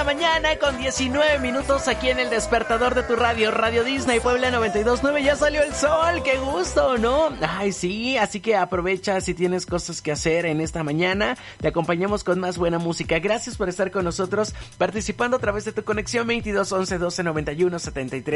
mañana con 19 minutos aquí en el despertador de tu radio, Radio Disney Puebla 92.9. Ya salió el sol, qué gusto, ¿no? Ay, sí, así que aprovecha si tienes cosas que hacer en esta mañana. Te acompañamos con más buena música. Gracias por estar con nosotros, participando a través de tu conexión 22 11 12 91 73.